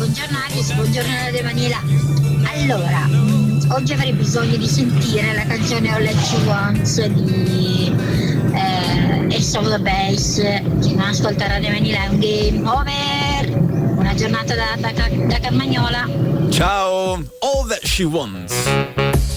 buongiorno Alice, buongiorno Radio Manila. Allora, oggi avrei bisogno di sentire la canzone All That She Wants di Ace of the Base. Chi non ascolta Radio Manila è un game over. Buona giornata da Carmagnola. Ciao, All That She Wants.